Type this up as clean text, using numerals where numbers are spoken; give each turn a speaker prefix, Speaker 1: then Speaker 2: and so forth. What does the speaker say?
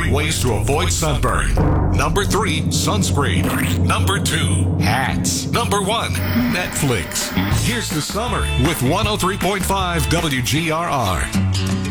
Speaker 1: 3 ways to avoid sunburn. Number 3, sunscreen. Number 2, hats. Number 1, Netflix. Here's the summer with 103.5 WGRR.